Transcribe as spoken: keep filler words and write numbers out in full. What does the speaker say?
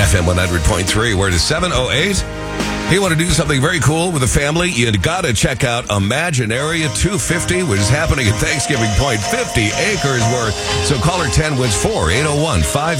F M one hundred point three. We're to seven oh eight. You want to do something very cool with a family? You got to check out Imaginaria two fifty, which is happening at Thanksgiving Point. fifty acres worth. So caller ten wins four, eight oh one, five